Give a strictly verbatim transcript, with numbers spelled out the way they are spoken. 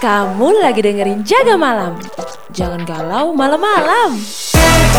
Kamu lagi dengerin Jaga Malam. Jangan galau malam-malam.